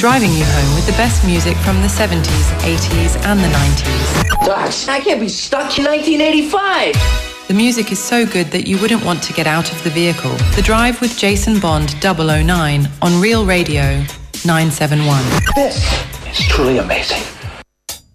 driving you home with the best music from the 70s, 80s and the 90s. Gosh, I can't be stuck in 1985. The music is so good that you wouldn't want to get out of the vehicle. The Drive with Jason Bond 009 on Real Radio 971. This is truly amazing.